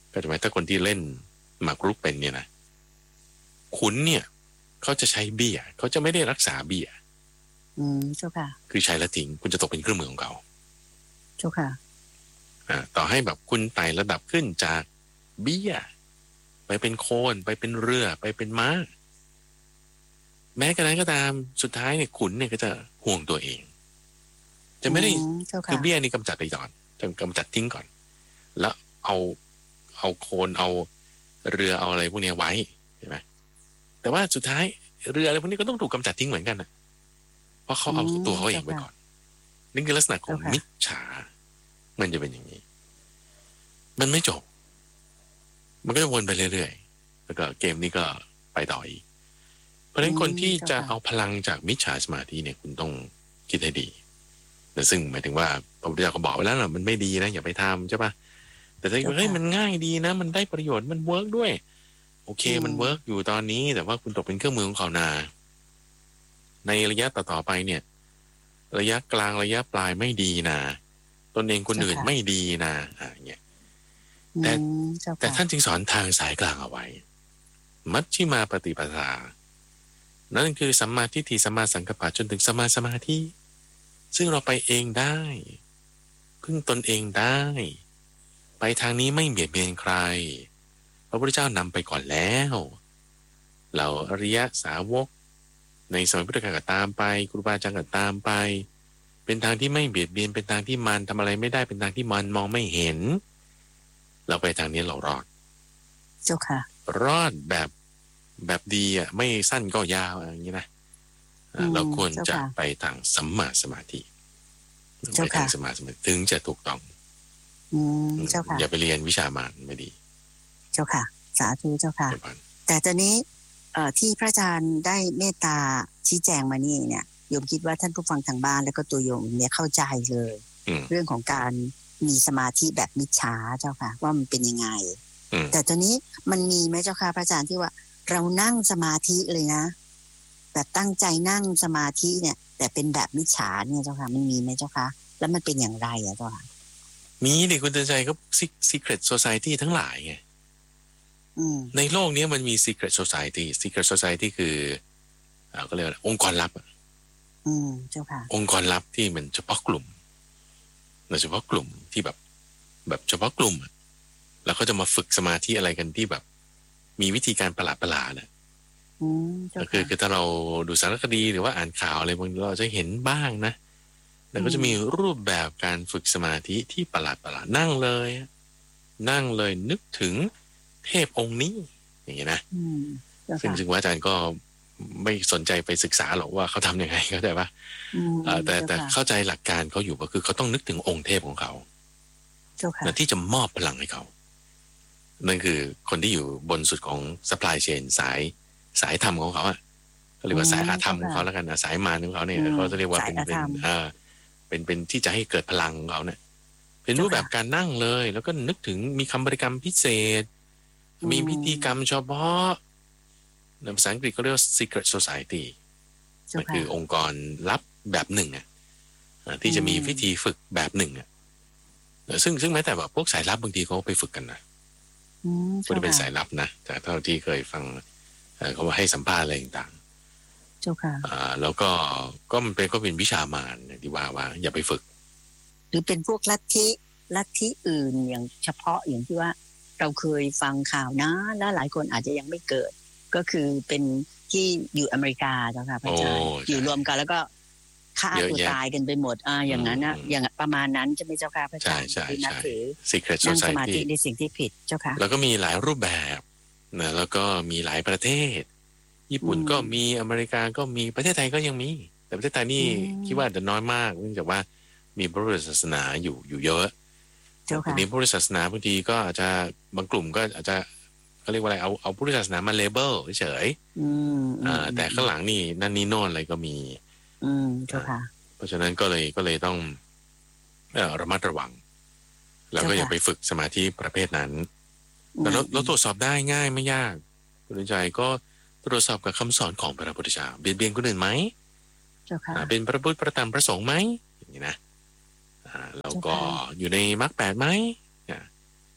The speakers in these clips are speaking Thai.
ก็จะหมายถ้าคนที่เล่นหมากรุกเป็นเนี่ยนะขุนเนี่ยเขาจะใช้เบี้ยเขาจะไม่ได้รักษาเบี้ยเจ้าค่ะคือใช้แล้วทิ้งคุณจะตกเป็นเครื่องมือของเขาเจ้าค่ะต่อให้แบบคุณไต่ระดับขึ้นจากเบี้ยไปเป็นโคนไปเป็นเรือไปเป็นม้าแม้กระนั้นก็ตามสุดท้ายเนี่ยขุนเนี่ยก็จะห่วงตัวเองจะไม่ได้คือเบี้ยนี่กำจัดไปก่อนจะกำจัดทิ้งก่อนแล้วเอาโคนเอาเรือเอาอะไรพวกนี้ไว้เห็นไหมแต่ว่าสุดท้ายเรืออะไรพวกนี้ก็ต้องถูกกำจัดทิ้งเหมือนกันนะเพราะเขาเอาตัวเขาเองไว้ก่อนนี่คือลักษณะของมิจฉามันจะเป็นอย่างนี้มันไม่จบมันก็จะวนไปเรื่อยๆแล้วก็เกมนี้ก็ไปต่ออีกเพราะฉะนั้นคนที่จะเอาพลังจากมิจฉาสมาธิเนี่ยคุณต้องคิดให้ดีแต่ซึ่งหมายถึงว่าพระพุทธเจ้าก็บอกไว้แล้วนะมันไม่ดีนะอย่าไปทำใช่ปะแต่ถ้าเฮ้ยมันง่ายดีนะมันได้ประโยชน์มันเวิร์กด้วยโอเคมันเวิร์กอยู่ตอนนี้แต่ว่าคุณตกเป็นเครื่องมือของเขานาในระยะต่อๆไปเนี่ยระยะกลางระยะปลายไม่ดีนะตนเองคนอื่นไม่ดีนะอย่างเงี้ยแต่ท่านจึงสอนทางสายกลางเอาไว้มัชฌิมาปฏิปทานั่นคือสัมมาทิฏฐิสัมมาสังกัปปะจนถึงสัมมาสมาธิซึ่งเราไปเองได้พึ่งตนเองได้ไปทางนี้ไม่เบียดเบียนใครพระพุทธเจ้านำไปก่อนแล้วเราอริยสาวกในสมัยพุทธกาลก็ตามไปครูบาอาจารย์ก็ตามไปเป็นทางที่ไม่เบียดเบียนเป็นทางที่มันทำอะไรไม่ได้เป็นทางที่มันมองไม่เห็นเราไปทางนี้เรารอดเจ้าค่ะรอดแบบดีอ่ะไม่สั้นก็ยาวอย่างนี้นะเราควรจะไปทางสัมมาสมาธิไปทางสัมมาสมาธิถึงจะถูกต้องเจ้าค่ะอย่าไปเรียนวิชามารไม่ดีเจ้าค่ะสาธุเจ้าค่ะแต่ตอนนี้ที่พระอาจารย์ได้เมตตาชี้แจงมานี่เนี่ยโยมคิดว่าท่านผู้ฟังทางบ้านแล้วก็ตัวโยมเนี่ยเข้าใจเลยเรื่องของการมีสมาธิแบบมิจฉาเจ้าค่ะว่ามันเป็นยังไงแต่ตอนนี้มันมีไหมเจ้าค่ะพระอาจารย์ที่ว่าเรานั่งสมาธิเลยนะแบบตั้งใจนั่งสมาธิเนี่ยแต่เป็นแบบมิจฉาเนี่ยเจ้าค่ะมันมีไหมเจ้าค่ะแล้วมันเป็นอย่างไรอะเจ้าค่ะมีดิคุณเตือนใจก็ Secret Society ทั้งหลายไงในโลกนี้มันมี Secret Society คือก็เรียกว่าองค์กรลับเจ้าค่ะองค์กรลับที่มันเฉพาะกลุ่มโดยเฉพาะกลุ่มที่แบบเฉพาะกลุ่มแล้วก็จะมาฝึกสมาธิอะไรกันที่แบบมีวิธีการประหลาดๆน่ะก็คือถ้าเราดูสารคดีหรือว่าอ่านข่าวอะไรบางทีเราจะเห็นบ้างนะแล้วก็จะมีรูปแบบการฝึกสมาธิที่ประหลาดนั่งเลยนึกถึงเทพองค์นี้อย่างเงี้ยนะซึ่งว่าอาจารย์ก็ไม่สนใจไปศึกษาหรอกว่าเขาทำยังไงเข้าใจปะแต่เข้าใจหลักการเขาอยู่ก็คือเขาต้องนึกถึงองค์เทพของเขาที่จะมอบพลังให้เขานั่นคือคนที่อยู่บนสุดของ supply chain สายธรรมของเขาอ่ะเขาเรียกว่าสายอาธรรมของเขาแล้วกันนะสายมารของเขาเนี่ยเขาจะเรียกว่าเป็นที่จะให้เกิดพลังของเขาเนี่ยเป็นรูปแบบการนั่งเลยแล้วก็นึกถึงมีคำบริกรรมพิเศษมีพิธีกรรมเฉพาะในภาษาอังกฤษเขาเรียกว่า Secret Society นั่นคือองค์กรลับแบบหนึ่งที่จะมีวิธีฝึกแบบหนึ่งซึ่งแม้แต่แบบพวกสายลับบางทีเขาไปฝึกกันนะก็จะเป็นสายลับนะแต่เท่าที่เคยฟังเขาว่าให้สัมภาษณ์อะไรต่างๆเจ้าค่ะแล้วก็มันเป็นวิชามารที่ว่าอย่าไปฝึกหรือเป็นพวกลัทธิอื่นอย่างเฉพาะอย่างที่ว่าเราเคยฟังข่าวนะแล้วหลายคนอาจจะยังไม่เกิดก็คือเป็นที่อยู่อเมริกาเจ้าค่ะพระอาจารย์อยู่รวมกันแล้วก็ฆ่าตัวตายกันไปหมดอย่างนั้นนะอย่างประมาณนั้นจะไม่เจ้าค่ะพระอาจารย์ที่นับถือ Secret Society นั่งสมาธิในสิ่งที่ผิดเจ้าค่ะแล้วก็มีหลายรูปแบบนะแล้วก็มีหลายประเทศญี่ปุ่นก็มีอเมริกาก็มีประเทศไทยก็ยังมีแต่ประเทศไทยนี่คิดว่าจะน้อยมากเนื่องจากว่ามีพระพุทธศาสนาอยู่เยอะทีนี้พระพุทธศาสนาบางทีก็อาจจะบางกลุ่มก็อาจจะเขาเรียกว่าอะไรเอาพุทธศาสนามาเลเบลเฉยแต่ข้างหลังนี่นั่นนี่โน่นอะไรก็มีเพราะฉะนั้นก็เลยต้องระมัดระวังแล้วก็อย่าไปฝึกสมาธิประเภทนั้นแต่เราตรวจสอบได้ง่ายไม่ยากคุณใจก็ตรวจสอบกับคำสอนของพระพุทธเจ้าเบียดเบียนคนอื่นไหมเป็นพระพุทธพระธรรมพระสงฆ์ไหมอย่างนี้นะแล้วก็อยู่ในมรรคแปดไหม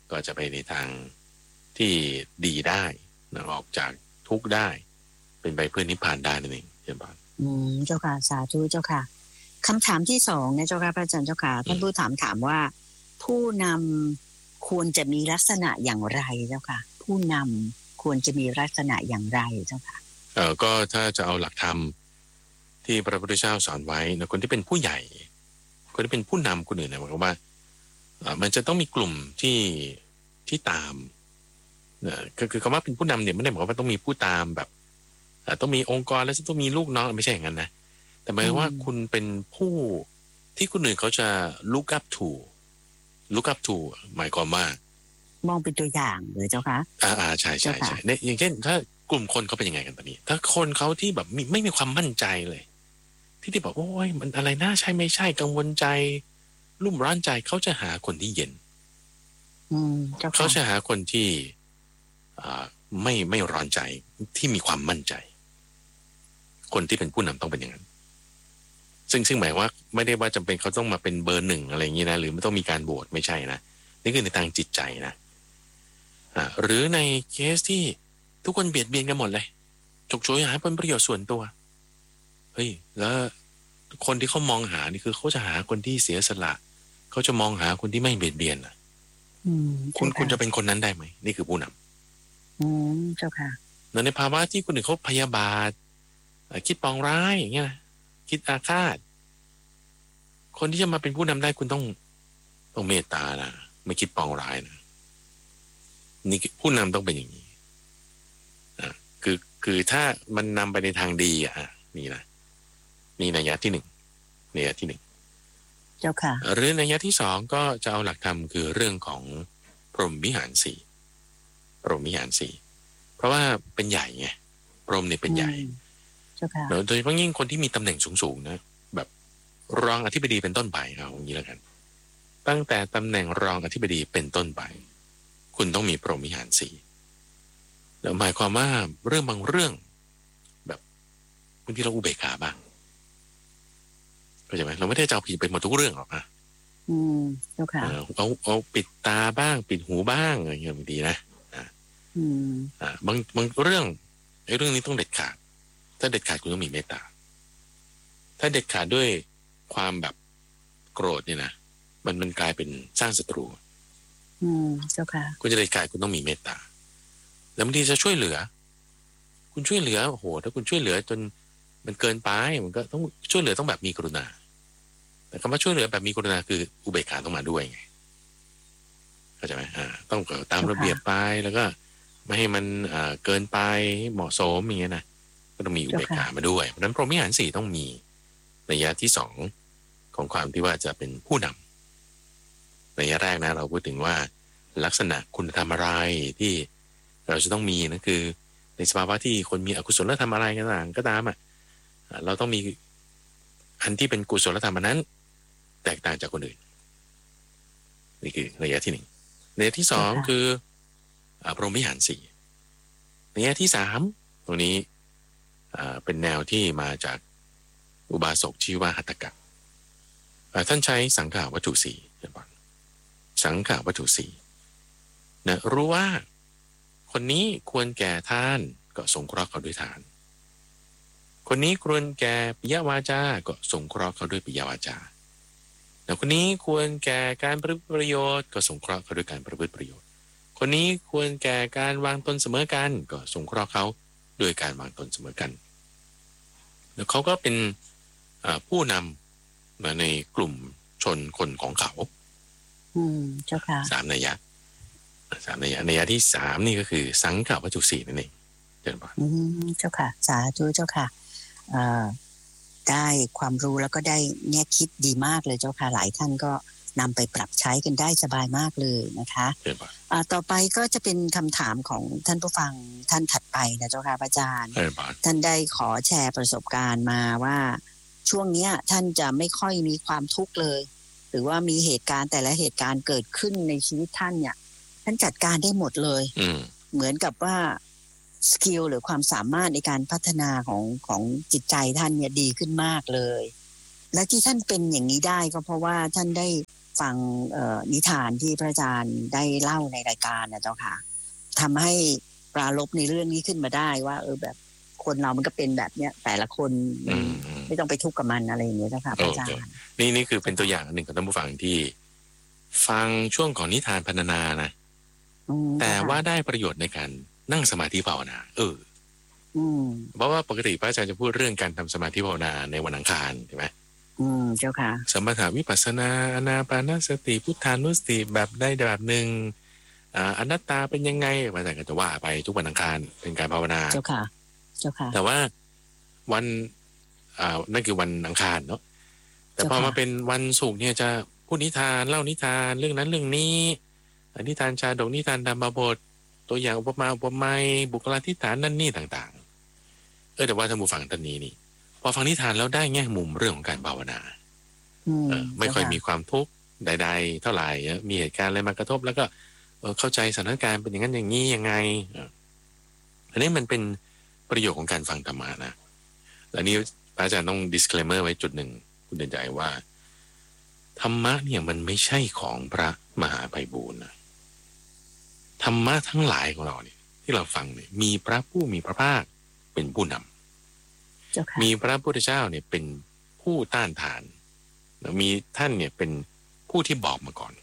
ก็จะไปในทางที่ดีได้นะออกจากทุกข์ได้เป็นไปเพื่อนิพพานได้นั่นเองเจ้าค่ะเจ้าค่ะสาธุเจ้าค่ะคำถามที่2เนี่ยเจ้าค่ะพระอาจารย์เจ้าค่ะท่านผู้ถามว่าผู้นำควรจะมีลักษณะอย่างไรเจ้าค่ะผู้นำควรจะมีลักษณะอย่างไรเจ้าค่ะก็ถ้าจะเอาหลักธรรมที่พระพุทธเจ้าสอนไว้นะคนที่เป็นผู้ใหญ่คนที่เป็นผู้นำคนอื่นนะหมายความว่ามันจะต้องมีกลุ่มที่ตามคือคำว่าเป็นผู้นำเนี่ยไม่ได้หมายว่าต้องมีผู้ตามแบบต้องมีองค์กรแล้วต้องมีลูกน้องไม่ใช่อย่างนั้นนะแต่หมายว่าคุณเป็นผู้ที่คนอื่นเขาจะ look up to หมายความว่ามองเป็นตัวอย่างเลยเจ้าคะใช่ใช่ใช่เนี่ยอย่างเช่นถ้ากลุ่มคนเขาเป็นยังไงกันตอนนี้ถ้าคนเขาที่แบบไม่มีความมั่นใจเลยที่บอกโอ้ยมันอะไรน่าใช่ไม่ใช่กังวลใจรุ่มร้อนใจเขาจะหาคนที่เย็นเขาจะหาคนที่ไม่ร้อนใจที่มีความมั่นใจคนที่เป็นผู้นำต้องเป็นอย่างนั้นซึ่งหมายว่าไม่ได้ว่าจำเป็นเขาต้องมาเป็นเบอร์หนึ่งอะไรอย่างนี้นะหรือไม่ต้องมีการโหวตไม่ใช่นะนี่คือในทางจิตใจนะหรือในเคสที่ทุกคนเบียดเบียนกันหมดเลยฉกฉวยหาผลประโยชน์ส่วนตัวเฮ้ยแล้วคนที่เขามองหานี่คือเขาจะหาคนที่เสียสละเขาจะมองหาคนที่ไม่เบียดเบียนอ่ะคุณจะเป็นคนนั้นได้ไหมนี่คือผู้นำเจ้าค่ะในภาวะที่คนอื่นเขาพยาบาทคิดปองร้ายอย่างเงี้ยคิดอาฆาตคนที่จะมาเป็นผู้นำได้คุณต้องเมตตานะไม่คิดปองร้ายนะนี่ผู้นำต้องเป็นอย่างนี้คือถ้ามันนำไปในทางดีนี่นะนี่นัยยะที่1นัยยะที่1 เจ้าค่ะหรือนัยยะที่2ก็จะเอาหลักธรรมคือเรื่องของพรหมวิหาร4พรหมวิหาร4เพราะว่าเป็นใหญ่ไงพรหมเนี่ยเป็นใหญ่โดยเฉพาะยิ่งคนที่มีตำแหน่งสูงๆนะแบบรองอธิบดีเป็นต้นไปเอาอย่างนี้แล้วกันตั้งแต่ตำแหน่งรองอธิบดีเป็นต้นไปคุณต้องมีพรหมวิหาร4แล้วหมายความว่าเรื่องบางเรื่องแบบบางทีเราอุเบกขาบ้างเข้าใจไหมเราไม่ได้จะเอาผิดไปหมดทุกเรื่องหรอกนะเจ้าค่ะเอาปิดตาบ้างปิดหูบ้างอะไรอย่างเงี้ยดีนะบางเรื่องไอ้เรื่องนี้ต้องเด็ดขาดถ้าเด็ดขาดคุณต้องมีเมตตาถ้าเด็ดขาดด้วยความแบบโกรธเนี่ยนะมันกลายเป็นสร้างศัตรูเจ้าค่ะคุณจะเด็ดขาดคุณต้องมีเมตตาแล้วบางทีจะช่วยเหลือคุณช่วยเหลือโอ้โหถ้าคุณช่วยเหลือจนมันเกินไปมันก็ต้องช่วยเหลือต้องแบบมีกรุณาแต่คำว่าช่วยเหลือแบบมีกรุณาคืออุเบกขาต้องมาด้วยไงเข้าใจไหมต้องตามระเบียบไปแล้วก็ไม่ให้มันเกินไปเหมาะสมอย่างเงี้ยนะก็ต้องมีอุเบกขามาด้วยเพราะฉะนั้นพรหมวิหาร4ต้องมีนัยยะที่2ของความที่ว่าจะเป็นผู้นำนัยยะแรกนะเราพูดถึงว่าลักษณะคุณธรรมอะไรที่เราจะต้องมีนั่นคือในสภาวะที่คนมีอกุศลธรรมอะไรก็ตามเราต้องมีอันที่เป็นกุศลธรรมนั้นแตกต่างจากคนอื่นนี่คือนัยยะที่1นัยยะที่2คือพรหมวิหาร4นัยยะที่3ตรงนี้เป็นแนวที่มาจากอุบาสกชื่อว่าหัตถกะท่านใช้สังขาวัตถุ4สังขาวัตถุ4นะรู้ว่าคนนี้ควรแก่ทานก็สงเคราะห์เขาด้วยทานคนนี้ควรแก่ปิยวาจาก็สงเคราะห์เขาด้วยปิยวาจาแล้วคนนี้ควรแก่การประพฤติประโยชน์ก็สงเคราะห์เขาด้วยการประพฤติประโยชน์คนนี้ควรแก่การวางตนเสมอกันก็สงเคราะห์เขาด้วยการวางตนเสมอกันแล้วเขาก็เป็นผู้นำมาในกลุ่มชนคนของเขาเจ้าค่ะ 3นัยยะนัยยะที่3นี่ก็คือสังขาวัตถุ4นั่นเองเจ้าค่ะเจ้าค่ะสาธุเจ้าค่ะได้ความรู้แล้วก็ได้แง่คิดดีมากเลยเจ้าค่ะหลายท่านก็นำไปปรับใช้กันได้สบายมากเลยนะคะต่อไปก็จะเป็นคำถามของท่านผู้ฟังท่านถัดไปนะเจ้าค่ะอาจารย์ท่านได้ขอแชร์ประสบการณ์มาว่าช่วงนี้ท่านจะไม่ค่อยมีความทุกข์เลยหรือว่ามีเหตุการณ์แต่ละเหตุการณ์เกิดขึ้นในชีวิตท่านเนี่ยท่านจัดการได้หมดเลยเหมือนกับว่าสกิลหรือความสามารถในการพัฒนาของจิตใจท่านเนี่ยดีขึ้นมากเลยและที่ท่านเป็นอย่างนี้ได้ก็เพราะว่าท่านได้ฟังนิทานที่พระอาจารย์ได้เล่าในรายการนะเจ้าค่ะทำให้ปรารภในเรื่องนี้ขึ้นมาได้ว่าแบบคนเรามันก็เป็นแบบเนี้ยแต่ละคนไม่ต้องไปทุกข์กับมันอะไรอย่างเงี้ยเจ้าค่ะพระอาจารย์นี่คือเป็นตัวอย่างหนึ่งของท่านผู้ฟังที่ฟังช่วงของนิทานพรรณนานะแต่ว่าได้ประโยชน์ในการนั่งสมาธิภาวนาเพราะว่าปกติพระอาจารย์จะพูดเรื่องการทำสมาธิภาวนาในวันอังคารใช่ไหมเจ้าค่ะสมถะวิปัสสนาอานาปานสติพุทธานุสติแบบได้แบบหนึ่งอนัตตาเป็นยังไงพระอาจารย์ก็จะว่าไปทุกวันอังคารเป็นการภาวนาเจ้าค่ะเจ้าค่ะแต่ว่าวันนั่นคือวันอังคารเนาะแต่พอมาเป็นวันศุกร์เนี่ยจะพูดนิทานเล่านิทานเรื่องนั้นเรื่องนี้นิทานชาดกนิทานธรรมบทตัวอย่างอุปมาอุปไมยบุคลาธิฐานนั่นนี่ต่างๆแต่ว่าท่านผู้ฟังท่านนี้นี่พอฟังนิทานแล้วได้แง่มุมเรื่องของการภาวนาไม่ค่อยมีความทุกข์ใดๆเท่าไหร่มีเหตุการณ์อะไรมากระทบแล้วก็เข้าใจสถานการณ์เป็นอย่างนั้นอย่างนี้ยังไงอันนี้มันเป็นประโยชน์ของการฟังธรรมะนะและนี้พระอาจารย์ต้อง disclaimer ไว้จุดหนึ่งคุณเดินใจว่าธรรมะเนี่ยมันไม่ใช่ของพระมหาไพบูลย์นะธรรมะทั้งหลายของเราเนี่ยที่เราฟังเนี่ยมีพระผู้มีพระภาคเป็นผู้นำมีพระพุทธเจ้าเนี่ยเป็นผู้ต้านทานมีท่านเนี่ยเป็นผู้ที่บอกมาก่อน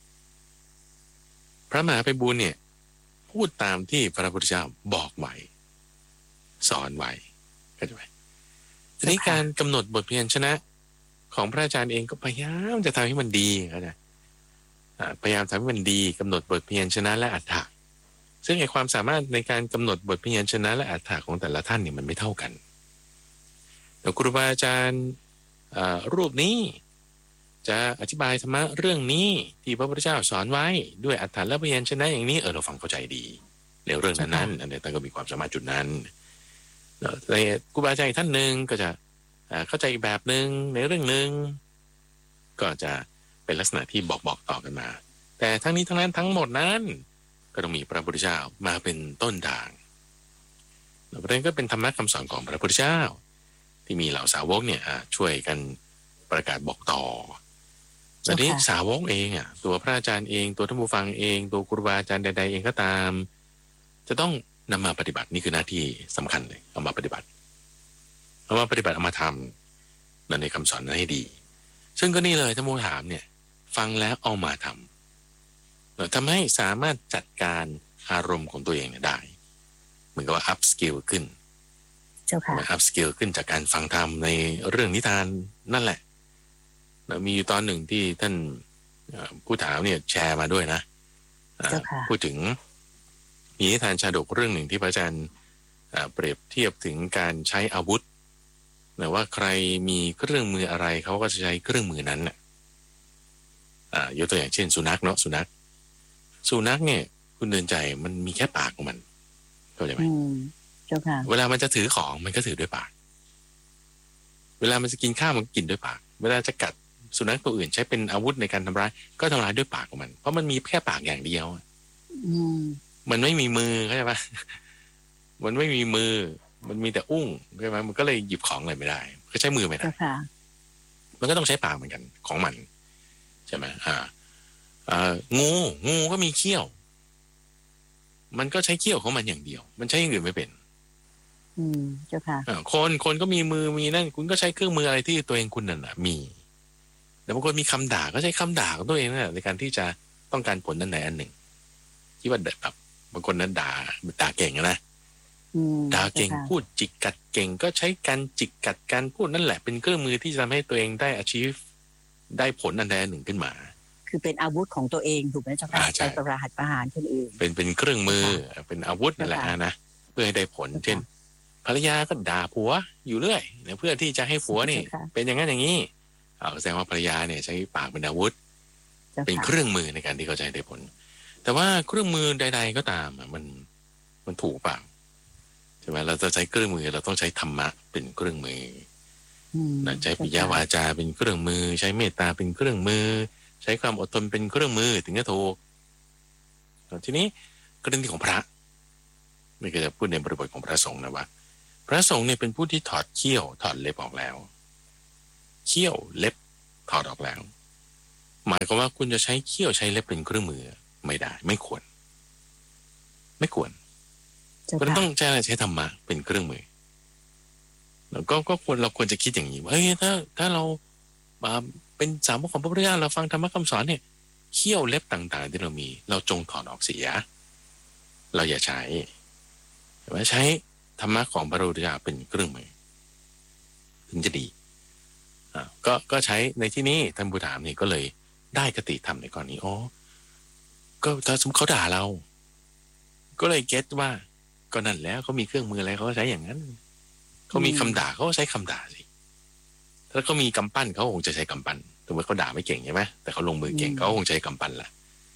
พระมหาไพบูลย์เนี่ยพูดตามที่พระพุทธเจ้าบอกไว้สอนไว้เข้าใจไหมทีนี้การกำหนดบทเพียรชนะของพระอาจารย์เองก็พยายามจะทำให้มันดีเข้าใจพยายามทำให้มันดีกำหนดบทเพียรชนะและอรรถะซึ่งไอ้ความสามารถในการกำหนดบทเพียรชนะและอรรถะของแต่ละท่านเนี่ยมันไม่เท่ากันแต่ครูบาอาจารย์รูปนี้จะอธิบายธรรมะเรื่องนี้ที่พระพุทธเจ้าสอนไว้ด้วยอรรถะและพยัญชนะอย่างนี้เราฟังเข้าใจดีในเรื่องนั้นๆอันนี้ท่านก็มีความสามารถจุดนั้นแต่ครูบาอาจารย์ท่านหนึ่งก็จะเข้าใจอีกแบบหนึ่งในเรื่องหนึ่งก็จะเป็นลักษณะที่บอกต่อกันมาแต่ทั้งนี้ทั้งนั้นทั้งหมดนั้นก็ต้องมีพระพุทธเจ้ามาเป็นต้นทางประเด็นก็เป็นธรรมะคำสอนของพระพุทธเจ้าที่มีเหล่าสาวกเนี่ยช่วยกันประกาศบอกต่อแต่นี้สาวกเองตัวพระอาจารย์เองตัวท่านผู้ฟังเองตัวครูบาอาจารย์ใดๆเองก็ตามจะต้องนำมาปฏิบัตินี่คือหน้าที่สำคัญเลยเอามาปฏิบัติเอามาทำในคำสอนนั้นให้ดีซึ่งก็นี่เลยท่านผู้ถามเนี่ยฟังแล้วเอามาทำทำให้สามารถจัดการอารมณ์ของตัวเองได้เหมือนกับว่า up skill ขึ้นup skill ขึ้นจากการฟังธรรมในเรื่องนิทานนั่นแหละมีอยู่ตอนหนึ่งที่ท่านผู้ถามเนี่ยแชร์มาด้วยนะพูดถึงมีนิทานชาดกเรื่องหนึ่งที่พระอาจารย์เปรียบเทียบถึงการใช้อาวุธว่าใครมีเครื่องมืออะไรเขาก็จะใช้เครื่องมือนั้นยกตัวอย่างเช่นสุนัขเนาะสุนัขเนี่ยคุณเดินใจมันมีแค่ปากของมันเข้าใจไหมเจ้าค่ะเวลามันจะถือของมันก็ถือด้วยปากเวลามันจะกินข้าวมันกินด้วยปากเวลาจะกัดสุนัขตัวอื่นใช้เป็นอาวุธในการทำร้ายก็ทำร้ายด้วยปากของมันเพราะมันมีแค่ปากอย่างเดียวมันไม่มีมือเข้าใจปะมันไม่มีมือมันมีแต่อุ้งใช่ไหมมันก็เลยหยิบของอะไรไม่ได้ก็ใช้มือไม่ได้มันก็ต้องใช้ปากเหมือนกันของมันใช่ไหมงูก็มีเขี้ยวมันก็ใช้เขี้ยวของมันอย่างเดียวมันใช้อย่างอื่นไม่เป็นเจ้าค่ะคนก็มีมือมีนั่นคุณก็ใช้เครื่องมืออะไรที่ตัวเองคุณนั่นน่ะมีแต่บางคนมีคำด่าก็ใช้คำด่าของตัวเองนั่นแหละในการที่จะต้องการผลนั้นไหนอันหนึ่งที่ว่าแบบบางคนนั้นด่าเก่งนะด่าเก่งพูดจิกกัดเก่งก็ใช้การจิกกัดการพูดนั่นแหละเป็นเครื่องมือที่จะทำให้ตัวเองได้ achieve ได้ผลอันใดอันหนึ่งขึ้นมาคือเป็นอาวุธของตัวเองถูกไหมเจ้าค่ะใช้ประหารคนอื่นเป็นเครื่องมือเป็นอาวุธนั่นแหละนะเพื่อให้ได้ผลเช่นภรรยาก็ด่าผัวอยู่เรื่อยเพื่อที่จะให้ผัวนี่เป็นอย่างนั้นอย่างนี้แสดงว่าภรรยาเนี่ยใช้ปากเป็นอาวุธเป็นเครื่องมือในการที่เขาจะได้ผลแต่ว่าเครื่องมือใดๆก็ตามมันถูกเปล่าใช่ไหมเราจะใช้เครื่องมือเราต้องใช้ธรรมะเป็นเครื่องมือใช้ปิยวาจาเป็นเครื่องมือใช้เมตตาเป็นเครื่องมือใช้ความอดทนเป็นเครื่องมือถึงจะถูกทีนี้กรณีของพระไม่ก็จะพูดในบริบทของพระสงฆ์นะว่าพระสงฆ์เนี่ยเป็นผู้ที่ถอดเขี้ยวถอดเล็บออกแล้วเขี้ยวเล็บถอดออกแล้วหมายความว่าคุณจะใช้เขี้ยวใช้เล็บเป็นเครื่องมือไม่ได้ไม่ควรคุณต้องใช้ธรรมะเป็นเครื่องมือแล้วก็ควรเราควรจะคิดอย่างนี้ว่าถ้าเราเป็นสาวกของพระพุทธเจ้าเราฟังธรรมะคำสอนเนี่ยเขี้ยวเล็บต่างๆที่เรามีเราจงถอนออกเสียเราอย่าใช้แต่ว่าใช้ธรรมะของพระพุทธเจ้าเป็นเครื่องมือถึงจะดีก็ใช้ในที่นี้ท่านผู้ถามนี่ก็เลยได้คติธรรมในกรณีก็ถ้าสมมติเขาด่าเราก็เลยเก็ตว่าก็นั่นแล้วเขามีเครื่องมืออะไรเขาก็ใช้อย่างนั้นเขามีคำด่าเขาก็ใช้คำด่าสิถ้าเขามีกำปั้นเขาคงจะใช้กำปั้นถึงแม้เขาด่าไม่เก่งใช่ไหมแต่เขาลงมือเก่งเขาคงใช้กำปั้นแหละ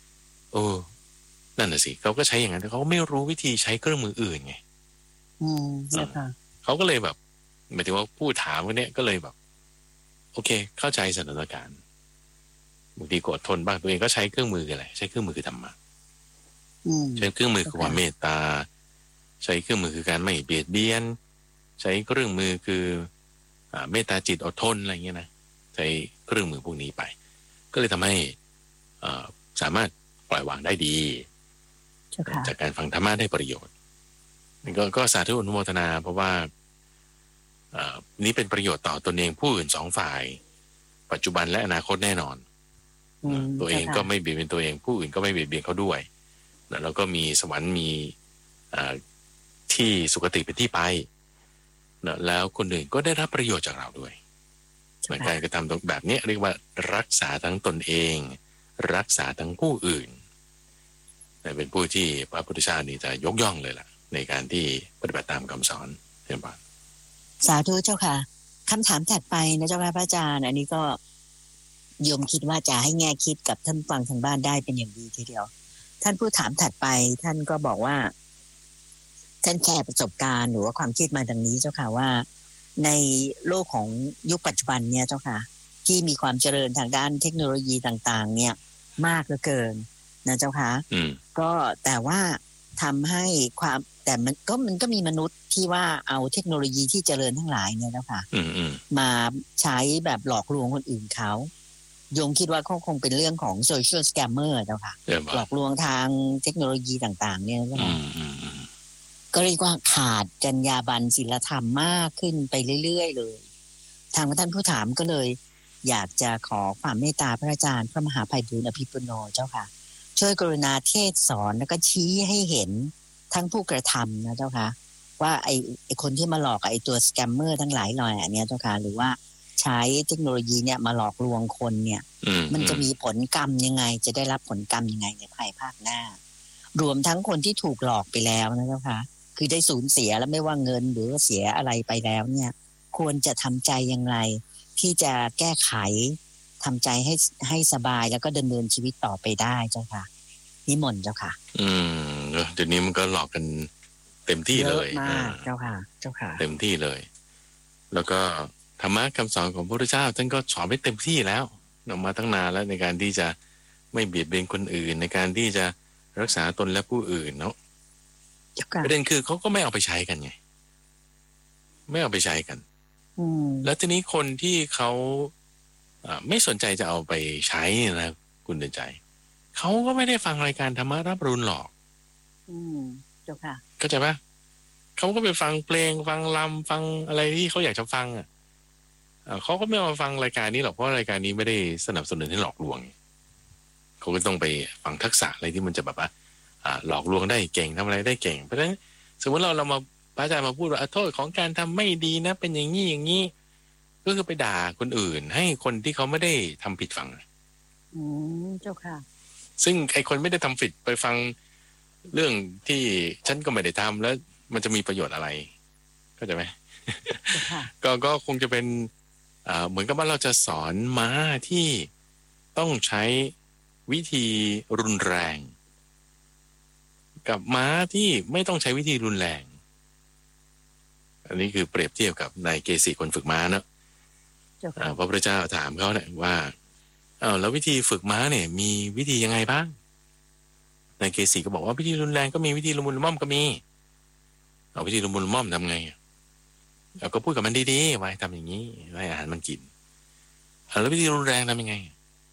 นั่นน่ะสิเขาก็ใช้อย่างนั้นแต่เขาไม่รู้วิธีใช้เครื่องมืออื่นไงใช่ค่ะเขาก็เลยแบบหมายถึงว่าผู้ถามคนนี้ก็เลยแบบโอเคเข้าใจสถานการณ์บางทีกดทนบ้างตัวเองก็ใช้เครื่องมืออะไรใช้เครื่องมือคือธรรมะใช้เครื่องมือคือความเมตตาใช้เครื่องมือคือการไม่เบียดเบียนใช้เครื่องมือคือเมตตาจิตอดทนอะไรเงี้ยนะใช้เครื่องมือพวกนี้ไปก็เลยทำให้สามารถปล่อยวางได้ดีจากการฟังธรรมะได้ประโยชน์ก็สาธุอนุโมทนาเพราะว่านี้เป็นประโยชน์ต่อตนเองผู้อื่นสองฝ่ายปัจจุบันและอนาคตแน่นอนตัวเองก็ไม่เบียดเบียนตัวเองผู้อื่นก็ไม่เบียดเบียนเขาด้วยแล้วก็มีสวรรค์มีที่สุคติเป็นที่ไปแล้วคนอื่นก็ได้รับประโยชน์จากเราด้วยการกระทำแบบนี้เรียกว่ารักษาทั้งตนเองรักษาทั้งผู้อื่นเป็นผู้ที่พระพุทธเจ้านี่จะยกย่องเลยล่ะในการที่ปฏิบัติตามคำสอนเช่นกันสาธุเจ้าค่ะคำถามถัดไปนะเจ้าค่ะพระอาจารย์อันนี้ก็โยมคิดว่าจะให้แง่คิดกับท่านฟังทางบ้านได้เป็นอย่างดีทีเดียวท่านผู้ถามถัดไปท่านก็บอกว่าท่านแชร์ประสบการณ์หรือว่าความคิดมาดังนี้เจ้าค่ะว่าในโลกของยุคปัจจุบันเนี่ยเจ้าค่ะที่มีความเจริญทางด้านเทคโนโลยีต่างๆเนี่ยมากเหลือเกินนะเจ้าค่ะก็แต่ว่าทำให้ความแต่มันก็มีมนุษย์ที่ว่าเอาเทคโนโลยีที่เจริญทั้งหลายเนี่ยเจ้าค่ะมาใช้แบบหลอกลวงคนอื่นเขาโยมคิดว่าเขาคงเป็นเรื่องของโซเชียลสแกมเมอร์เจ้าค่ะหลอกลวงทางเทคโนโลยีต่างๆเนี่ยก็เรียกว่าขาดจรรยาบรรณศีลธรรมมากขึ้นไปเรื่อยๆเลยทางท่านผู้ถามก็เลยอยากจะขอความเมตตาพระอาจารย์พระมหาไพบูลย์อภิปุโนเจ้าค่ะช่วยกรุณาเทศสอนแล้วก็ชี้ให้เห็นทั้งผู้กระทำนะเจ้าค่ะว่าไอ้คนที่มาหลอกไอ้ตัวสแกมเมอร์ทั้งหลายหน่อยอันนี้เจ้าค่ะหรือว่าใช้เทคโนโลยีเนี่ยมาหลอกลวงคนเนี่ยมันจะมีผลกรรมยังไงจะได้รับผลกรรมยังไงในภายภาคหน้ารวมทั้งคนที่ถูกหลอกไปแล้วนะเจ้าค่ะคือได้สูญเสียแล้วไม่ว่าเงินหรือเสียอะไรไปแล้วเนี่ยควรจะทำใจอย่างไรที่จะแก้ไขทำใจให้สบายแล้วก็ดำเนินชีวิตต่อไปได้เจ้าค่ะนิมนต์เจ้าค่ะเดี๋ยวนี้มันก็หลอกกันเต็มที่เลยมากเจ้าค่ะเต็มที่เลยแล้วก็ธรรมะคำสอนของพระพุทธเจ้าท่านก็สอนไว้เต็มที่แล้วออกมาตั้งนานแล้วในการที่จะไม่เบียดเบียนคนอื่นในการที่จะรักษาตนและผู้อื่นเนาะประเด็นคือเขาก็ไม่เอาไปใช้กันไงไม่เอาไปใช้กันแล้วทีนี้คนที่เขาไม่สนใจจะเอาไปใช้นะคุณเดินใจเขาก็ไม่ได้ฟังรายการธรรมะรับรุนหรอกเจ้าค่ะเข้าใจปะเขาก็ไปฟังเพลงฟังรำฟังอะไรที่เขาอยากจะฟังเขาก็ไม่มาฟังรายการนี้หรอกเพราะรายการนี้ไม่ได้สนับสนุนให้หลอกลวงเขาก็ต้องไปฟังทักษะอะไรที่มันจะแบบว่าหลอกลวงได้เก่งทำอะไรได้เก่งเพราะฉะนั้นสมมติเรามาพระอาจารย์มาพูดว่าโทษของการทำไม่ดีนะเป็นอย่างนี้อย่างนี้ก็คือไปด่าคนอื่นให้คนที่เขาไม่ได้ทำผิดฟังเจ้าค่ะซึ่งไอ้คนไม่ได้ทำผิดไปฟังเรื่องที่ฉันก็ไม่ได้ทำแล้วมันจะมีประโยชน์อะไรเข้าใจไหม ก็คงจะเป็นเหมือนกับว่าเราจะสอนม้าที่ต้องใช้วิธีรุนแรงกับม้าที่ไม่ต้องใช้วิธีรุนแรงอันนี้คือเปรียบเทียบกับนายเกษีคนฝึกม้าเนาะพระพุทธเจ้าถามเขาเนี่ยว่าแล้ววิธีฝึกม้าเนี่ยมีวิธียังไงบ้างนายเกษีก็บอกว่าวิธีรุนแรงก็มีวิธีละมุนละม่อมก็มีเอาวิธีละมุนละม่อมทำไงเราก็พูดกับมันดีๆไว้ทำอย่างนี้ให้อาหารมันกินแล้ววิธีรุนแรงทำยังไง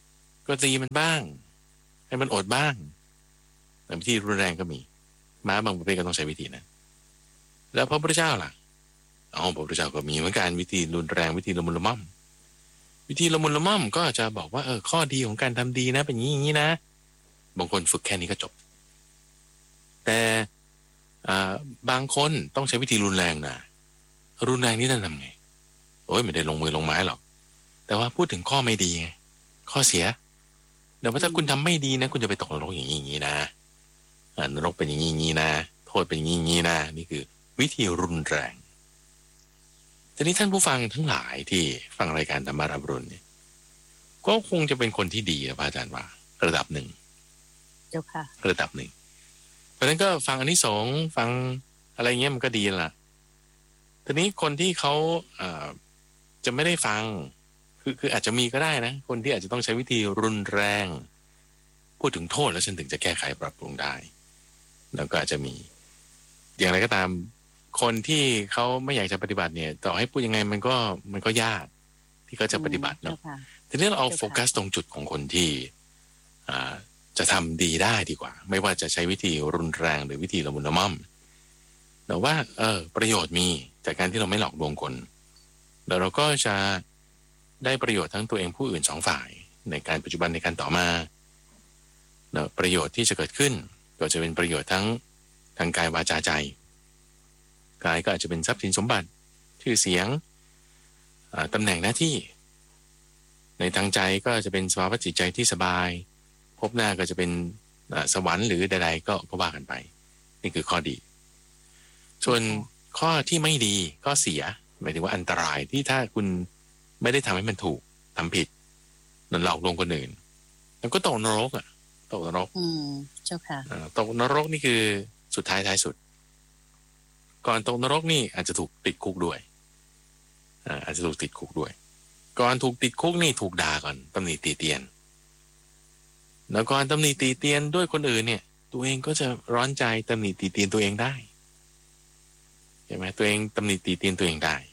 ก็ตีมันบ้างให้มันอดบ้างแต่วิธีรุนแรงก็มีม้าบางประเภทก็ต้องใช้วิธีนะแล้วพระพุทธเจ้าล่ะพระพุทธเจ้าก็มีเหมือนกันวิธีรุนแรงวิธีละมุนละม่อมวิธีละมุนละม่อมก็จะบอกว่าข้อดีของการทำดีนะเป็นอย่างนี้นะบางคนฝึกแค่นี้ก็จบแต่บางคนต้องใช้วิธีรุนแรงนะรุนแรงนี่ท่านทำไงไม่ได้ลงมือลงไม้หรอกแต่ว่าพูดถึงข้อไม่ดีไงข้อเสียเดี๋ยวว่าถ้าคุณทำไม่ดีนะคุณจะไปตกนรกอย่างนี้นะนรกเป็นอย่างนี้นะโทษเป็นอย่างนี้นะนี่คือวิธีรุนแรงทีนี้ท่านผู้ฟังทั้งหลายที่ฟังรายการธรรมารับรุณเนี่ยก็คงจะเป็นคนที่ดีนะพระอาจารย์ว่าระดับหนึ่งเจ้าค่ะระดับหนึ่งเพราะฉะนั้นก็ฟังอานิสงส์ฟังอะไรเงี้ยมันก็ดีล่ะทีนี้คนที่เขาจะไม่ได้ฟังคืออาจจะมีก็ได้นะคนที่อาจจะต้องใช้วิธีรุนแรงพูดถึงโทษแล้วฉันถึงจะแก้ไขปรับปรุงได้แล้วก็อาจจะมีอย่างไรก็ตามคนที่เขาไม่อยากจะปฏิบัติเนี่ยต่อให้พูดยังไงมันก็ยากที่เขาจะปฏิบัติเนาะทีนี้เราเอาโฟกัสตรงจุดของคนที่จะทำดีได้ดีกว่าไม่ว่าจะใช้วิธีรุนแรงหรือวิธีละมุนละม่อมแต่ว่าประโยชน์มีจากการที่เราไม่หลอกลวงคนแล้วเราก็จะได้ประโยชน์ทั้งตัวเองผู้อื่นสองฝ่ายในการปัจจุบันในการต่อมาประโยชน์ที่จะเกิดขึ้นก็จะเป็นประโยชน์ทั้งทางกายวาจาใจกายก็อาจจะเป็นทรัพย์สินสมบัติชื่อเสียงตำแหน่งหน้าที่ในทางใจก็จะเป็นสภาวะจิตใจที่สบายพบหน้าก็จะเป็นสวรรค์หรือใดๆก็ว่ากันไปนี่คือข้อดีส่วนข้อที่ไม่ดีข้อเสียหมายถึงว่าอันตรายที่ถ้าคุณไม่ได้ทำให้มันถูกทำผิดนั่นหลอกลวงคนอื่นแล้วก็ตกนรกตกนรกเจ้าค่ะตกนรกนี่คือสุดท้ายสุดก่อนตกนรกนี่อาจจะถูกติดคุกด้วยอาจจะถูกติดคุกด้วยก่อนถูกติดคุกนี่ถูกด่าก่อนตำหนิตีเตียนแล้วก่อนตำหนิตีเตียนด้วยคนอื่นเนี่ยตัวเองก็จะร้อนใจตำหนิตีเตียนตัวเองได้ใช่ไหมตัวเองตำหนิตีเตียนตัวเองได้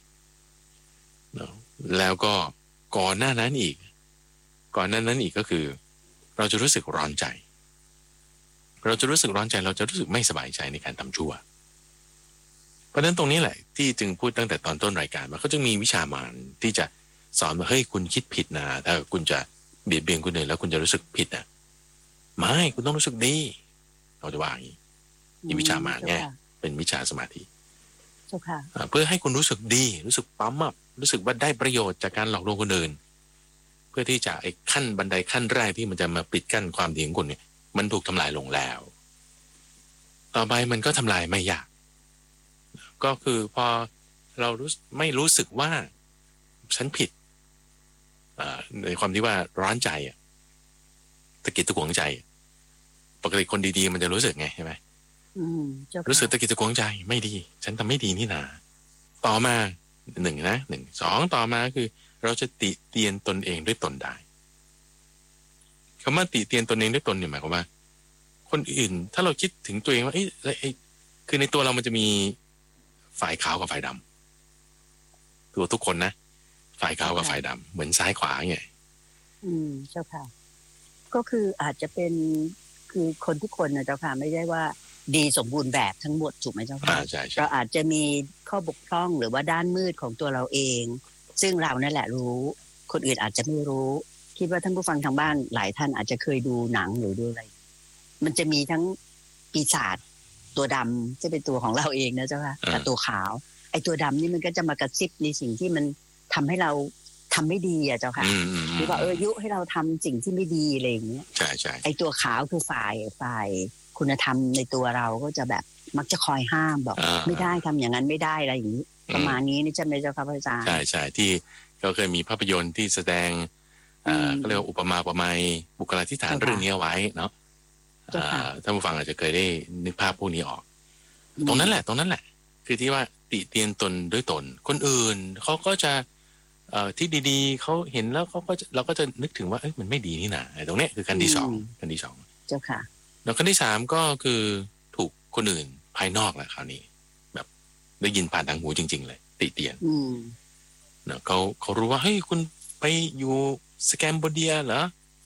แล้วก็ก่อนหน้านั้นอีกก็คือเราจะรู้สึกร้อนใจเราจะรู้สึกไม่สบายใจในการทำชั่วเพราะฉะนั้นตรงนี้แหละที่จึงพูดตั้งแต่ตอนต้นรายการว่าเขาจะมีวิชามารที่จะสอนว่าเฮ้ยคุณคิดผิดนะถ้าคุณจะเบียดเบียนคนอื่นแล้วคุณจะรู้สึกผิดนะไม่คุณต้องรู้สึกดีเราจะว่าอย่างนี้นี่วิชามารไงเป็นวิชาสมาธิเพื่อให้คุณรู้สึกดีรู้สึกปั๊มอัพรู้สึกว่าได้ประโยชน์จากการหลอกลวงคนอื่นเพื่อที่จะไอ้ขั้นบันไดขั้นแรกที่มันจะมาปิดกั้นความดีของคุณเนี่ยมันถูกทำลายลงแล้วต่อไปมันก็ทำลายไม่ยากก็คือพอเราไม่รู้สึกว่าฉันผิดในความที่ว่าร้อนใจตะกิดตะขวงใจปกติคนดีๆมันจะรู้สึกไงใช่ไหมรู้สึกตะกิดตะขวงใจไม่ดีฉันทำไม่ดีนี่นาต่อมา1 2ต่อมาคือเราจะติเตียนตนเองด้วยตนได้คำว่าติเตียนตนเองด้วยตนเนี่ยหมายความว่าคนอื่นถ้าเราคิดถึงตัวเองว่าคือในตัวเรามันจะมีฝ่ายขาวกับฝ่ายดำตัวทุกคนนะฝ่ายขาวกับฝ่ายดำเหมือนซ้ายขวาไงเจ้าค่ะก็คืออาจจะเป็นคือคนทุกคนนะเจ้าค่ะไม่ได้ว่าดีสมบูรณ์แบบทั้งหมดถูกไหมเจ้าค่ะเราอาจจะมีข้อบกพร่องหรือว่าด้านมืดของตัวเราเองซึ่งเรานั่นแหละรู้คนอื่นอาจจะไม่รู้คิดว่าท่านผู้ฟังทางบ้านหลายท่านอาจจะเคยดูหนังหรือดูอะไรมันจะมีทั้งปีศาจตัวดำที่เป็นตัวของเราเองนะเจ้าค่ะกับตัวขาวไอ้ตัวดำนี่มันก็จะมากระซิบในสิ่งที่มันทำให้เราทำไม่ดีอ่ะเจ้าค่ะหรือว่ายุให้เราทำสิ่งที่ไม่ดีอะไรอย่างเงี้ยใช่ใช่ไอ้ตัวขาวคือฝ่ายคุณธรรมในตัวเราก็จะแบบมักจะคอยห้ามบอกไม่ได้ทำอย่างนั้นไม่ได้อะไรอย่างนี้ประมาณนี้นี่ใช่ไหมเจ้าค่ะพระอาจารย์ใช่ใช่ที่เขาเคยมีภาพยนตร์ที่แสดงก็เรียกว่าอุปมาอุปไมยบุคลาธิฐานเรื่องนี้ไว้เนาะท่านผู้ฟังอาจจะเคยได้นึกภาพพวกนี้ออกตรงนั้นแหละคือที่ว่าติเตียนตนด้วยตนคนอื่นเขาก็จะที่ดีๆเขาเห็นแล้วเราก็จะนึกถึงว่ามันไม่ดีนี่นะตรงนี้คือขั้นที่สองเจ้าค่ะแล้วขั้นที่3ก็คือถูกคนอื่นภายนอกแหละคราวนี้แบบได้ยินผ่านทางหูจริงๆเลยติเตียนเขารู้ว่าเฮ้ยคุณไปอยู่สแกมโบเดียเหรอ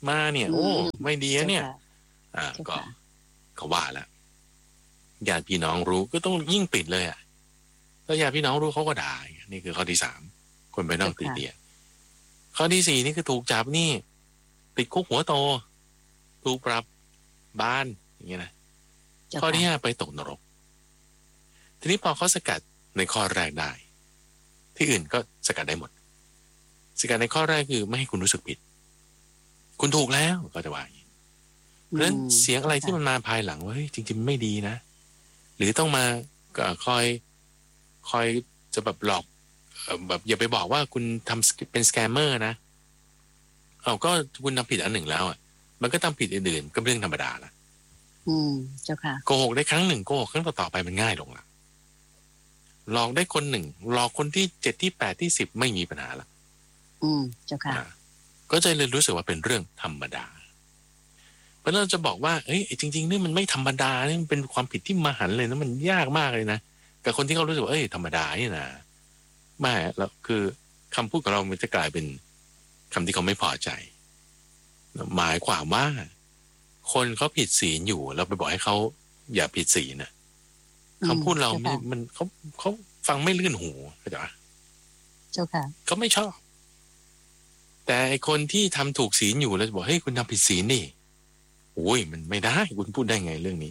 มาเนี่ยโอ้ไม่ดีนะเนี่ยก็ว่าแล้วญาติพี่น้องรู้ก็ต้องยิ่งปิดเลยอ่ะถ้าญาติพี่น้องรู้เขาก็ด่านี่คือข้อที่3คนไปนอกติเตียนข้อที่4นี่คือถูกจับนี่ติดคุกหัวโตถูกปรับบ้านอย่างเงี้ยนะข้อที่5ไปตกนรกทีนี้พอเขาสกัดในข้อแรกได้ที่อื่นก็สกัดได้หมดสกัดในข้อแรกคือไม่ให้คุณรู้สึกผิดคุณถูกแล้วก็จะว่าอย่างนี้เพราะฉะนั้นเสียงอะไรที่มันมาภายหลังว่าเฮ้ยจริงๆไม่ดีนะหรือต้องมาคอยจะแบบหลอกแบบอย่าไปบอกว่าคุณทำเป็นสแกมเมอร์นะก็คุณทำผิดอันหนึ่งแล้วอ่ะมันก็ทำผิดอื่นๆก็เรื่องธรรมดาละเจ้าค่ะโกหกได้ครั้งหนึ่งโกหกครั้งต่อไปมันง่ายลงละหลอกได้คนหนึ่งหลอกคนที่7ที่8ที่10ไม่มีปัญหาละเจ้าค่ะก็จะเลยรู้สึกว่าเป็นเรื่องธรรมดาเพราะเราจะบอกว่าเอ้ยจริงๆนี่มันไม่ธรรมดานี่มันเป็นความผิดที่มหันต์เลยนะมันยากมากเลยนะกับคนที่เขารู้สึกว่าเอ้ยธรรมดานี่นะไม่แล้วคือคำพูดของเรามันจะกลายเป็นคำที่เขาไม่พอใจหมายความว่าคนเขาผิดศีลอยู่เราไปบอกให้เขาอย่าผิดศีลนะคำพูดเรามันเขาฟังไม่ลื่นหูเข้าใจปะเจ้าค่ะเขาไม่ชอบแต่ไอคนที่ทำถูกศีลอยู่แล้วจะบอกเฮ้ยคุณทำผิดศีลนี่โอ้ยมันไม่ได้คุณพูดได้ไงเรื่องนี้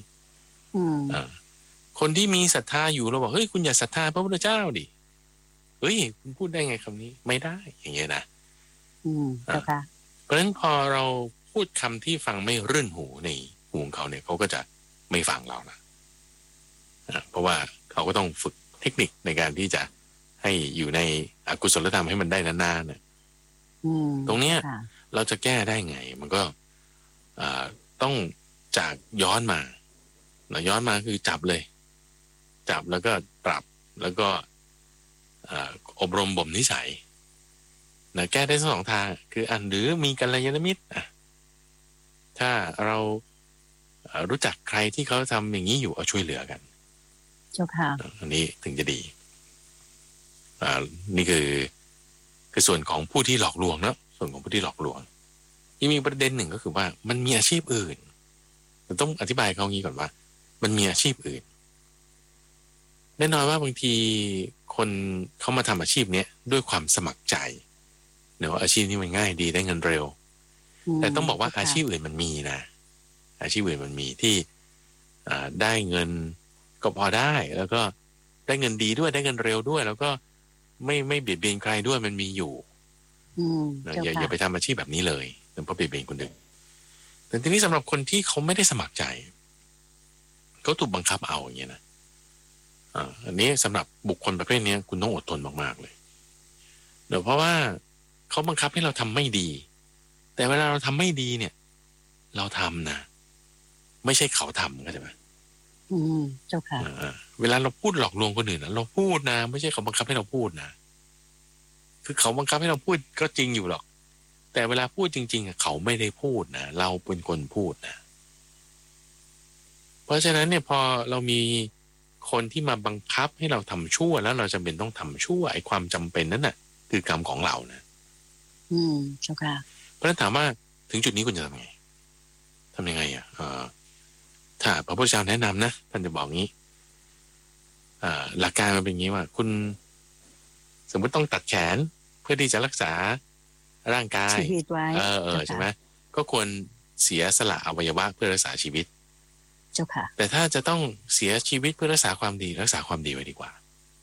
คนที่มีศรัทธาอยู่เราบอกเฮ้ยคุณอย่าศรัทธาพระพุทธเจ้าดิเฮ้ยคุณพูดได้ไงคำนี้ไม่ได้อย่างเงี้ยนะเจ้าค่ะเพราะฉะนั้นพอเราพูดคำที่ฟังไม่รื่นหูในหูของเขาเนี่ยเขาก็จะไม่ฟังเรานะเพราะว่าเขาก็ต้องฝึกเทคนิคในการที่จะให้อยู่ในอกุศลธรรมให้มันได้นานๆเนี่ยตรงเนี้ยเราจะแก้ได้ไงมันก็ต้องจากย้อนมาย้อนมาคือจับเลยจับแล้วก็ปรับแล้วก็อบรมบ่มนิสัยแก้ได้ทั้ง2ทางคือหรือมีกัลยาณมิตรถ้าเรารู้จักใครที่เขาทำอย่างนี้อยู่เอาช่วยเหลือกันเจ้าค่ะอันนี้ถึงจะดีนี่คือส่วนของผู้ที่หลอกลวงเนาะส่วนของผู้ที่หลอกลวงยังมีประเด็นหนึ่งก็คือว่ามันมีอาชีพอื่นเราต้องอธิบายเขางี้ก่อนว่ามันมีอาชีพอื่นแน่นอนว่าบางทีคนเขามาทำอาชีพนี้ด้วยความสมัครใจเนาะอาชีพนี้มันง่ายดีได้เงินเร็วแต่ต้องบอกว่าอาชีพอื่นมันมีนะอาชีพอื่นมันมีที่ได้เงินก็พอได้แล้วก็ได้เงินดีด้วยได้เงินเร็วด้วยแล้วก็ไม่เบียดเบียนใครด้วยมันมีอยู่อย่าไปทำอาชีพแบบนี้เลยเพราะเบียดเบียนคนอื่นแต่ทีนี้สำหรับคนที่เขาไม่ได้สมัครใจเขาถูกบังคับเอาอย่างเงี้ยนะอันนี้สำหรับบุคคลประเภทนี้คุณต้องอดทนมากๆเลยเดี๋ยวเพราะว่าเขาบังคับให้เราทำไม่ดีแต่เวลาเราทำไม่ดีเนี่ยเราทำนะไม่ใช่เขาทำเข้าใจไหมเจ้าค่ะเวลาเราพูดหลอกลวงคนอื่นนะเราพูดนะไม่ใช่เขาบังคับให้เราพูดนะคือเขาบังคับให้เราพูดก็จริงอยู่หรอกแต่เวลาพูดจริงๆเขาไม่ได้พูดนะเราเป็นคนพูดนะเพราะฉะนั้นเนี่ยพอเรามีคนที่มาบังคับให้เราทำชั่วแล้วเราจำเป็นต้องทำชั่วไอ้ความจำเป็นนั้นน่ะคือกรรมของเรานะเจ้าค่ะเพราะฉะนั้นถามว่าถึงจุดนี้คุณจะทำยังไงถ้าพระพุทธเจ้าแนะนำนะท่านจะบอกงี้หลักการมันเป็นงี้ว่าคุณสมมติต้องตัดแขนเพื่อที่จะรักษาร่างกายชีวิตไว้ใช่ไหมก็ควรเสียสละอวัยวะเพื่อรักษาชีวิตเจ้าค่ะแต่ถ้าจะต้องเสียชีวิตเพื่อรักษาความดีรักษาความดีไว้ดีกว่า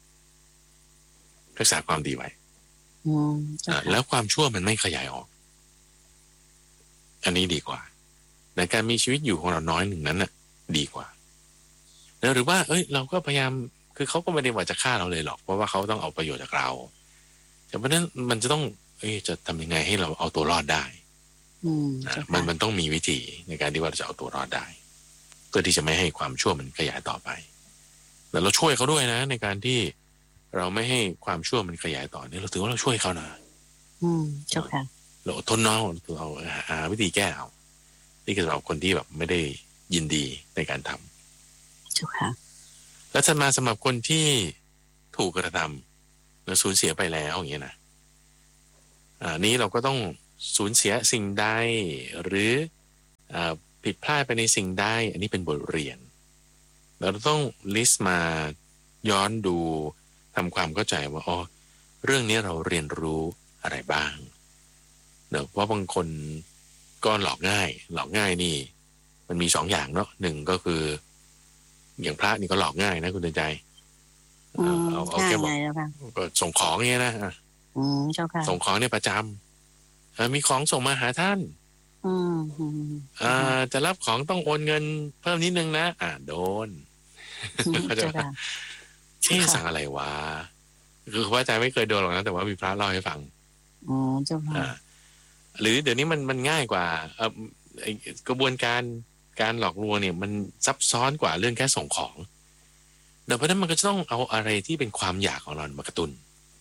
รักษาความดีไว้แล้วความชั่วมันไม่ขยายออกอันนี้ดีกว่าในการมีชีวิตอยู่ของเราน้อยหนึ่งนั้นน่ะดีกว่าแล้วหรือว่าเราก็พยายามคือเขาก็ไม่ได้ว่าจะฆ่าเราเลยหรอกเพราะว่าเขาต้องเอาประโยชน์จากเราแต่เพราะนั้นมันจะต้องจะทำยังไงให้เราเอาตัวรอดได้มันต้องมีวิธีในการที่ว่าเราจะเอาตัวรอดได้เพื่อที่จะไม่ให้ความชั่วมันขยายต่อไปแต่เราช่วยเขาด้วยนะในการที่เราไม่ให้ความชั่วมันขยายต่อเนี่ยเราถือว่าเราช่วยเขานะเจ้าค่ะเราทนน้องเราหาวิธีแก้เอานี่คือสำหรับคนที่แบบไม่ได้ยินดีในการทำเจ้าค่ะแล้วจะมาสำหรับคนที่ถูกกระทำแล้วสูญเสียไปแล้วอย่างเงี้ยนะนี้เราก็ต้องสูญเสียสิ่งใดหรือผิดพลาดไปในสิ่งใดอันนี้เป็นบทเรียนเราต้องลิสต์มาย้อนดูทำความเข้าใจว่าอ๋อเรื่องนี้เราเรียนรู้อะไรบ้างเนอะเพราะบางคนก็หลอกง่ายนี่มันมี2 อย่างเนาะหนึ่งก็คืออย่างพระนี่ก็หลอกง่ายนะคุณเตือนใจเอาแค่บอกก็ส่งของเงี้ยนะเจ้าค่ะส่งของเนี่ยประจำมีของส่งมาหาท่านจะรับของต้องโอนเงินเพิ่มนิดนึงนะโดนเขาจะสั่งอะไรวะคือพระอาจารย์ไม่เคยโดนหรอกนะแต่ว่ามีพระเล่าให้ฟังเจ้าค่ะหรือเดี๋ยวนี้มันง่ายกว่ากระบวนการหลอกลวงเนี่ยมันซับซ้อนกว่าเรื่องแค่ส่งของเพราะนั้นมันก็จะต้องเอาอะไรที่เป็นความอยากของเรามากระตุ้น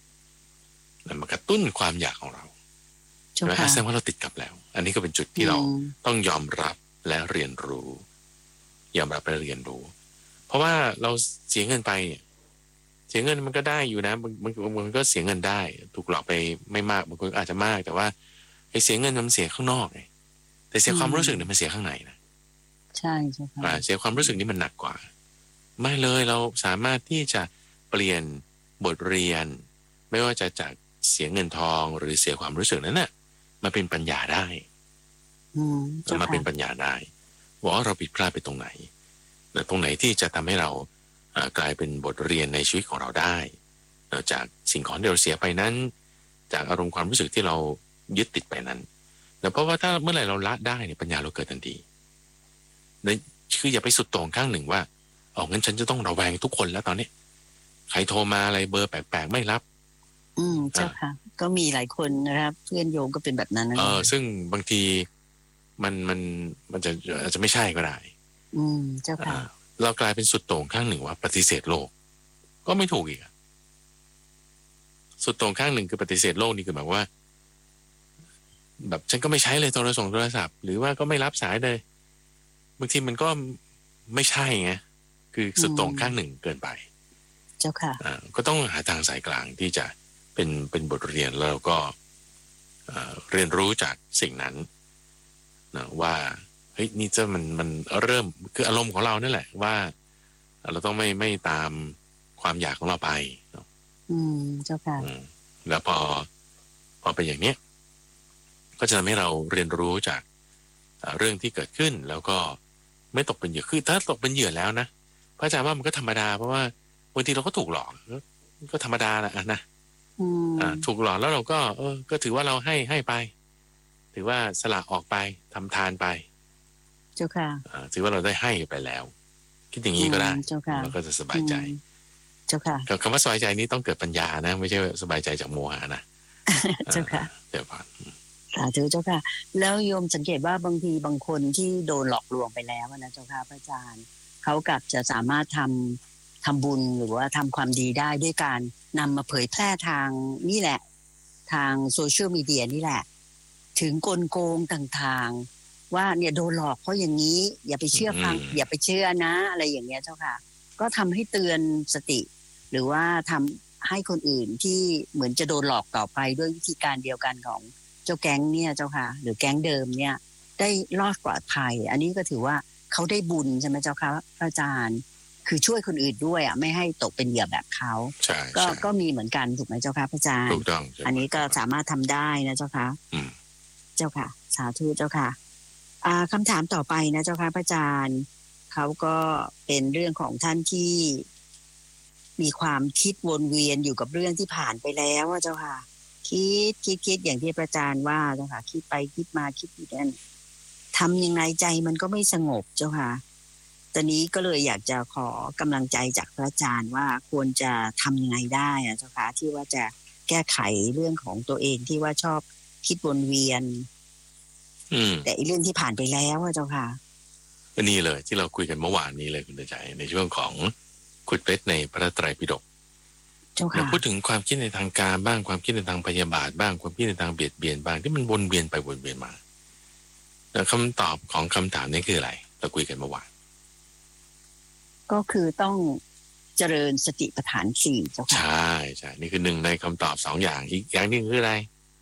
ความอยากของเราใช่ไหมแสดงว่าเราติดกับแล้วอันนี้ก็เป็นจุดที่เราต้องยอมรับและเรียนรู้ยอมรับและเรียนรู้เพราะว่าเราเสียเงินไปเนี่ยเสียเงินมันก็ได้อยู่นะมันก็เสียเงินได้ถูกหลอกไปไม่มากบางคนอาจจะมากแต่ว่าไอ้เสียเงินมันเสียข้างนอกไงแต่เสียความรู้สึกเนี่ยมันเสียข้างในนะใช่ใช่ค่ะเสียความรู้สึกนี่มันหนักกว่าไม่เลยเราสามารถที่จะเปลี่ยนบทเรียนไม่ว่าจะจากเสียเงินทองหรือเสียความรู้สึกนั้นน่ะมาเป็นปัญญาได้มาเป็นปัญญาได้ว่าเราผิดพลาดไปตรงไหนตรงไหนที่จะทำให้เรากลายเป็นบทเรียนในชีวิตของเราได้จากสิ่งของที่เราเสียไปนั้นจากอารมณ์ความรู้สึกที่เรายึดติดไปนั้นเพราะว่าถ้าเมื่อไหร่เราละได้เนี่ยปัญญาเราเกิดทันทีคืออย่าไปสุดโต่งข้างหนึ่งว่างั้นฉันจะต้องระแวงทุกคนแล้วตอนนี้ใครโทรมาอะไรเบอร์แปลกๆไม่รับเจ้าค่ะก็มีหลายคนนะครับเพื่อนโยมก็เป็นแบบนั้นนะซึ่งบางทีมันจะอาจจะไม่ใช่ก็ได้เจ้าค่ะเรากลายเป็นสุดโต่งข้างหนึ่งว่าปฏิเสธโลกก็ไม่ถูกอีกสุดโต่งข้างหนึ่งคือปฏิเสธโลกนี่คือแบบว่าแบบฉันก็ไม่ใช้เลยโทรศัพท์หรือว่าก็ไม่รับสายเลยบางทีมันก็ไม่ใช่ไงคือสุดโต่งข้างหนึ่งเกินไปเจ้าค่ะก็ต้องหาทางสายกลางที่จะเป็นบทเรียนแล้วก็เรียนรู้จากสิ่งนั้นนะว่าเฮ้ยนี่มันเริ่มคืออารมณ์ของเรานั่นแหละว่าเราต้องไม่ตามความอยากของเราไปเนาะเจ้าค่ะแล้วพอเป็นอย่างเนี้ยก็จะทำให้เราเรียนรู้จากเรื่องที่เกิดขึ้นแล้วก็ไม่ตกเป็นเหยื่อคือถ้าตกเป็นเหยื่อแล้วนะพระอาจารย์ว่ามันก็ธรรมดาเพราะว่าบางทีเราก็ถูกหลอกก็ธรรมดาแหละนะถูกหลอกแล้วเราก็ถือว่าเราให้ไปถือว่าสละออกไปทำทานไปเจ้าค่ะถือว่าเราได้ให้ไปแล้วคิดอย่างนี้ก็ได้เราก็จะสบายใจเจ้าค่ะคำว่าสบายใจนี้ต้องเกิดปัญญานะไม่ใช่สบายใจจากโมหะนะเจ้าค่ะเดี๋ยวก่อนสาธุเจ้าค่ะแล้วโยมสังเกตว่าบางทีบางคนที่โดนหลอกลวงไปแล้วนะเจ้าค่ะพระอาจารย์เขากลับจะสามารถทำบุญหรือว่าทำความดีได้ด้วยการนำมาเผยแพร่ทางนี่แหละทางโซเชียลมีเดียนี่แหละถึงกลโกงต่างๆว่าเนี่ยโดนหลอกเพราะอย่างนี้อย่าไปเชื่อฟังอย่าไปเชื่อนะอะไรอย่างเงี้ยเจ้าค่ะก็ทำให้เตือนสติหรือว่าทำให้คนอื่นที่เหมือนจะโดนหลอกต่อไปด้วยวิธีการเดียวกันของเจ้าแก๊งเนี่ยเจ้าค่ะหรือแก๊งเดิมเนี่ยได้รอดปลอดภัยอันนี้ก็ถือว่าเขาได้บุญใช่ไหมเจ้าค่ะพระอาจารย์คือช่วยคนอื่นด้วยไม่ให้ตกเป็นเหยื่อแบบเขาก็มีเหมือนกันถูกไหมเจ้าค่ะพระอาจารย์ถูกต้องอันนี้ก็สามารถทำได้นะเจ้าค่ะเจ้าค่ะสาธุเจ้าค่ะคำถามต่อไปนะเจ้าค่ะพระอาจารย์เขาก็เป็นเรื่องของท่านที่มีความคิดวนเวียนอยู่กับเรื่องที่ผ่านไปแล้วเจ้าค่ะคิดอย่างที่พระอาจารย์ว่าเจ้าค่ะคิดไปคิดมาคิดอยู่นั่นทำยังไงใจมันก็ไม่สงบเจ้าค่ะตอนนี้ก็เลยอยากจะขอกำลังใจจากพระอาจารย์ว่าควรจะทำยังไงได้เจ้าค่ะที่ว่าจะแก้ไขเรื่องของตัวเองที่ว่าชอบคิดวนเวียนแต่เรื่องที่ผ่านไปแล้วเจ้าค่ะก็นี่เลยที่เราคุยกันเมื่อวานนี้เลยคุณใจในช่วงของขุดเพชรในพระไตรปิฎกเราพูดถึงความคิดในทางการบ้างความคิดในทางพยาบาทบ้างความคิดในทางเบียดเบียนบ้างที่มันวนเวียนไปวนเวียนมาแล้วคำตอบของคำถามนี้คืออะไรเราคุยกันเมื่อวานก็คือต้องเจริญสติปัฏฐาน4เจ้าค่ะใช่นี่คือหนึ่งในคำตอบ2อย่างอีกอย่างนึงคืออะไร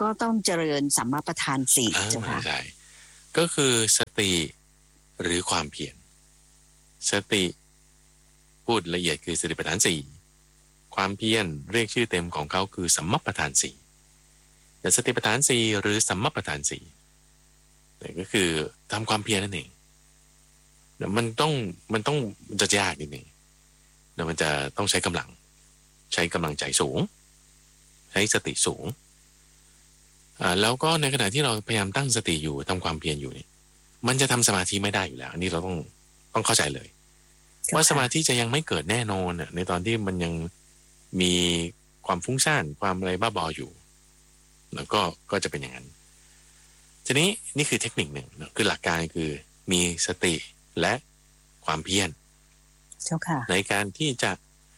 ก็ต้องเจริญสัมมาประธานสี่เจ้าค่ะใช่ก็คือสติหรือความเพียรสติพูดละเอียดคือสติปัฏฐานสี่ความเพียรเรียกชื่อเต็มของเขาคือสัมมาประธานสี่แต่สติปัฏฐานสี่หรือสัมมาประธานสี่นี่ก็คือทำความเพียรนั่นเองมันต้องจะยากนิดนึงแล้วมันจะต้องใช้กำลังใจสูงใช้สติสูงแล้วก็ในขณะที่เราพยายามตั้งสติอยู่ทำความเพียรอยู่เนี่ยมันจะทำสมาธิไม่ได้อยู่แล้วอันนี้เราต้องเข้าใจเลยว่าสมาธิจะยังไม่เกิดแน่นอนในตอนที่มันยังมีความฟุ้งซ่านความอะไรบ้าบออยู่แล้วก็จะเป็นอย่างนั้นทีนี้นี่คือเทคนิคหนึ่งคือหลักการคือมีสติและความเพียรในการที่จะ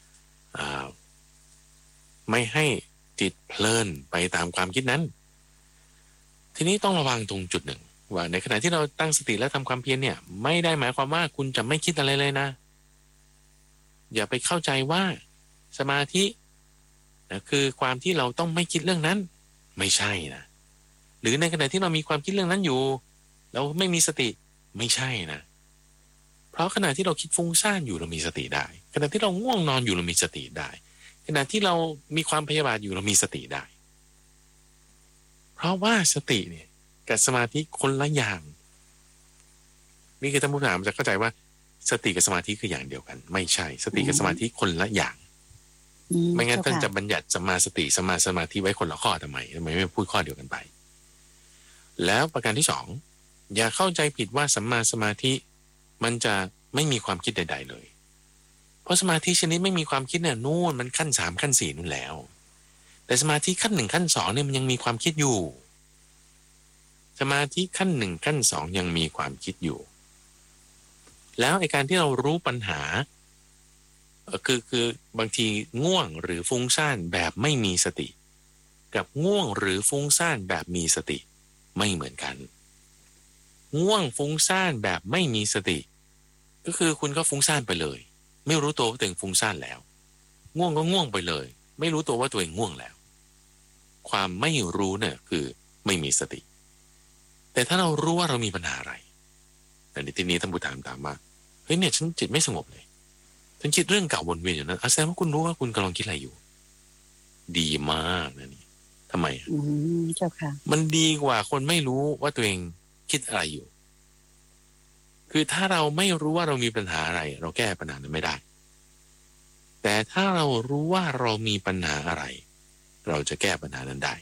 ไม่ให้จิตเพลินไปตามความคิดนั้นทีนี้ต้องระวังตรงจุดหนึ่งว่าในขณะที่เราตั้งสติและทำความเพียรเนี่ยไม่ได้หมายความว่าคุณจะไม่คิดอะไรเลยนะอย่าไปเข้าใจว่าสมาธิคือความที่เราต้องไม่คิดเรื่องนั้นไม่ใช่นะหรือในขณะที่เรามีความคิดเรื่องนั้นอยู่เราไม่มีสติไม่ใช่นะเพราะขณะที่เราคิดฟุ้งซ่านอยู่เรามีสติได้ขณะที่เราง่วงนอนอยู่เรามีสติได้ขณะที่เรามีความพยาบาทอยู่เรามีสติได้เพราะว่าสติเนี่ยกับสมาธิคนละอย่างนี่คือท่านผู้ถามจะเข้าใจว่าสติกับสมาธิคืออย่างเดียวกันไม่ใช่สติกับสมาธิคนละอย่างไม่งั้นท่านจะบัญญัติสัมมาสติสัมมาสมาธิไว้คนละข้อทำไมไม่พูดข้อเดียวกันไปแล้วประการที่สองอย่าเข้าใจผิดว่าสัมมาสมาธิมันจะไม่มีความคิดใดๆเลยเพราะสมาธิชนิดไม่มีความคิดเนี่ยนู่นมันขั้น3ขั้น4นู่นแล้วแต่สมาธิขั้น1ขั้น2เนี่ยมันยังมีความคิดอยู่สมาธิขั้น1ขั้น2ยังมีความคิดอยู่แล้วไอ้การที่เรารู้ปัญหาคือบางทีง่วงหรือฟุ้งซ่านแบบไม่มีสติกับง่วงหรือฟุ้งซ่านแบบมีสติไม่เหมือนกันง่วงฟุ้งซ่านแบบไม่มีสติก็คือคุณก็ฟุ้งซ่านไปเลยไม่รู้ตัวว่าตัวเองฟุ้งซ่านแล้วง่วงก็ง่วงไปเลยไม่รู้ตัวว่าตัวเองง่วงแล้วความไม่รู้เนี่ยคือไม่มีสติแต่ถ้าเรารู้ว่าเรามีปัญหาอะไรแต่ในที่นี้ท่านผู้ถามว่าเฮ้ยเนี่ยฉันจิตไม่สงบเลยฉันคิดเรื่องเก่าวนเวียนอยู่นั้นแสดงว่าคุณรู้ว่าคุณกำลังคิดอะไรอยู่ดีมากนะนี่ทำไมเจ้าค่ะมันดีกว่าคนไม่รู้ว่าตัวเองคิดอะไรอยู่คือถ้าเราไม่รู้ว่าเรามีปัญหาอะไรเราแก้ปัญหานั้นไม่ได้แต่ถ้าเรารู้ว่าเรามีปัญหาอะไรเราจะแก้ปัญหานั้นได้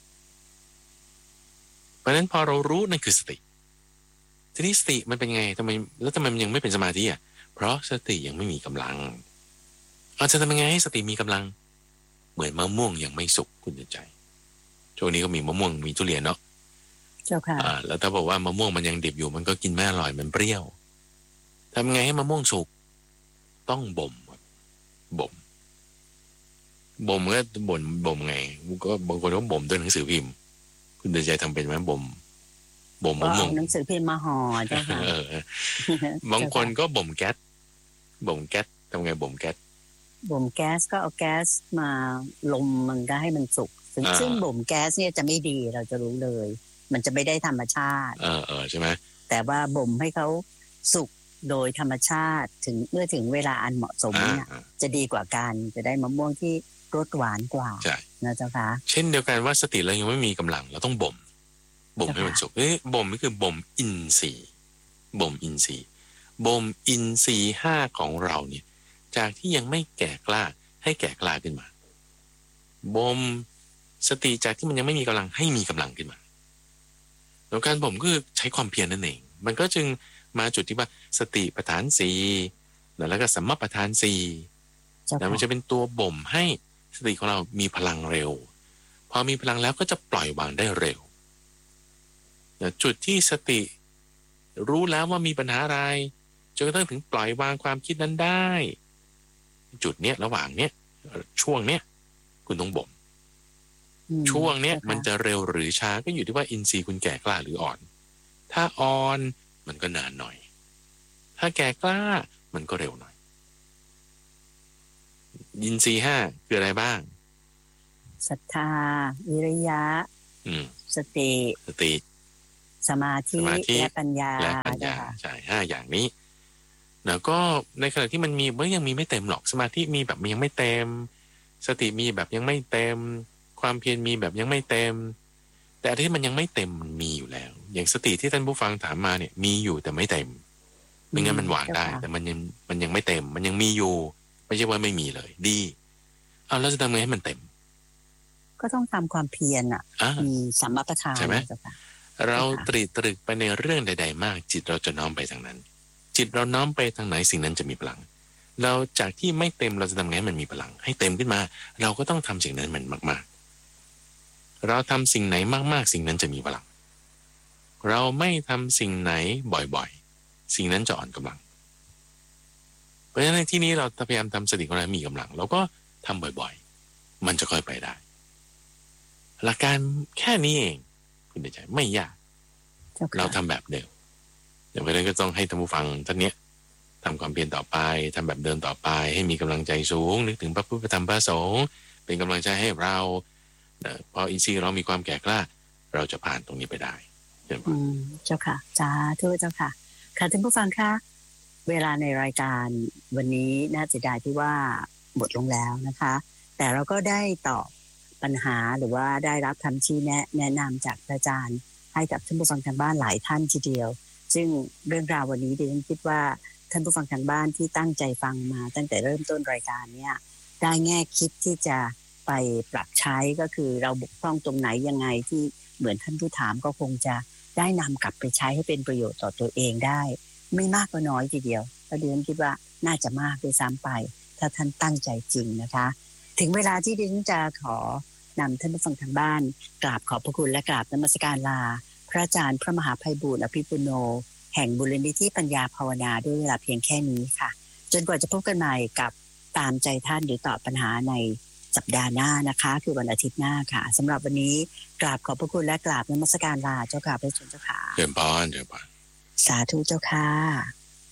เพราะฉะนั้นพอเรารู้นั่นคือสติทีนี้สติมันเป็นไงทำไมมันยังไม่เป็นสมาธิอ่ะเพราะสติยังไม่มีกำลังเราจะทำยังไงให้สติมีกำลังเหมือนมะม่วงยังไม่สุกคุณใจช่วงนี้ก็มีมะม่วงมีทุเรียนเนาะเจ้าค่ะแล้วถ้าบอกว่ามะม่วงมันยังดิบอยู่มันก็กินไม่อร่อยมันเปรี้ยวทำไงให้มะม่วงสุกต้องบ่มก็บ่มไงก็บางคนก็บ่มด้วยหนังสือพิมพ์คุณเดินใจทำเป็นไหมบ่มมะม่วงหนังสือพิมพ์มาห่อเจ้าค่ะบางคนก็บ่มแก๊สทำไงบ่มแก๊สก็เอาแก๊สมาลมมันก็ให้มันสุกซึ่งบ่มแก๊สเนี่ยจะไม่ดีเราจะรู้เลยมันจะไม่ได้ธรรมชาติใช่ไหมแต่ว่าบ่มให้เขาสุกโดยธรรมชาติเมื่อถึงเวลาอันเหมาะสมเนี่ยจะดีกว่ากันจะได้มะม่วงที่รสหวานกว่านะเจ้าค่ะเช่นเดียวกันว่าสติเรายังไม่มีกำลังเราต้องบ่มให้มันสุกบ่มนี่คือบ่มอินทรีย์บ่มอินทรีย์5ของเราเนี่ยจากที่ยังไม่แก่กล้าให้แก่กล้าขึ้นมาบ่มสติจากที่มันยังไม่มีกำลังให้มีกำลังขึ้นมาแล้วการบ่มก็คือใช้ความเพียรนั่นเองมันก็จึงมาจุดที่ว่าสติปัฏฐาน4แล้วก็สัมมาปัฏฐาน4แล้วมันจะเป็นตัวบ่มให้สติของเรามีพลังเร็วพอมีพลังแล้วก็จะปล่อยวางได้เร็วจุดที่สติรู้แล้วว่ามีปัญหาอะไรจนกระทั่งถึงปล่อยวางความคิดนั้นได้จุดเนี้ยระหว่างเนี้ยช่วงเนี้ยคุณต้องบ่มช่วงเนี้ยมันจะเร็วหรือช้าก็อยู่ที่ว่าอินทรีย์คุณแก่กล้าหรืออ่อนถ้าอ่อนมันก็นานหน่อยถ้าแก่กล้ามันก็เร็วหน่อยอินทรีย์5คืออะไรบ้างศรัทธาวิริยะสติสมาธิและปัญญาใช่5อย่างนี้แล้วก็ในขณะที่มันมีมันยังมีไม่เต็มหรอกสมาธิมีแบบยังไม่เต็มสติมีแบบยังไม่เต็มความเพียรมีแบบยังไม่เต็มแต่ที่มันยังไม่เต็มมันมีอยู่แล้วอย่างสติที่ท่านผู้ฟังถามมาเนี่ยมีอยู่แต่ไม่เต็มไม่งั้นมันหวานได้แต่มันยังไม่เต็มมันยังมีอยู่ไม่ใช่ว่าไม่มีเลยดีเอาแล้วจะทำไงให้มันเต็มก็ต้องทำความเพียรมีสัมมาประธานใช่ไหมเราตรึกไปในเรื่องใดๆมากจิตเราจะน้อมไปทางนั้นจิตเราน้อมไปทางไหนสิ่งนั้นจะมีพลังเราจากที่ไม่เต็มเราจะทำไงให้มันมีพลังให้เต็มขึ้นมาเราก็ต้องทำสิ่งนั้นมันมากๆเราทำสิ่งไหนมากๆสิ่งนั้นจะมีพลังเราไม่ทำสิ่งไหนบ่อยๆสิ่งนั้นจะอ่อนกำลังเพราะฉะนั้นในที่นี้เราพยายามทำสติของเรามีกำลังเราก็ทำบ่อยๆมันจะค่อยไปได้หลักการแค่นี้เองคุณเดชใจไม่ยากเราทำแบบเดิมอย่างนั้นก็ต้องให้ท่านผู้ฟังท่านเนี้ยทำความเพียรต่อไปทำแบบเดิมต่อไปให้มีกำลังใจสูงนึกถึงพระพุทธธรรมพระสงฆ์เป็นกำลังใจให้เราพออินทรีย์เรามีความแก่กล้าเราจะผ่านตรงนี้ไปได้เจ้าค่ะสาธุเจ้าค่ะค่ะท่านผู้ฟังคะเวลาในรายการวันนี้น่าเสียดายที่ว่าหมดลงแล้วนะคะแต่เราก็ได้ตอบปัญหาหรือว่าได้รับคำชี้แนะนำจากอาจารย์ให้กับท่านผู้ฟังทางบ้านหลายท่านทีเดียวซึ่งเรื่องราววันนี้ดิฉันคิดว่าท่านผู้ฟังทางบ้านที่ตั้งใจฟังมาตั้งแต่เริ่มต้นรายการเนี่ยได้แง่คิดที่จะไปปรับใช้ก็คือเราบกพร่องตรงไหนยังไงที่เหมือนท่านผู้ถามก็คงจะได้นำกลับไปใช้ให้เป็นประโยชน์ต่อตัวเองได้ไม่มากก็น้อยทีเดียวและดิฉันคิดว่าน่าจะมากด้วยซ้ำไปถ้าท่านตั้งใจจริงนะคะถึงเวลาที่ดิฉันจะขอนำท่านผู้ฟังทางบ้านกราบขอบพระคุณและกราบนมัสการลาพระอาจารย์พระมหาไพบูลย์อภิปุโนแห่งมูลนิธิปัญญาภาวนาด้วยเวลาเพียงแค่นี้ค่ะจนกว่าจะพบกันใหม่กับตามใจท่านหรือตอบปัญหาในสัปดาห์หน้านะคะคือวันอาทิตย์หน้าค่ะสำหรับวันนี้กราบขอบพระคุณและกราบนมัสการลาเจ้าค่ะพระเจ้าค่ะเชิญพรสาธุเจ้าค่ะ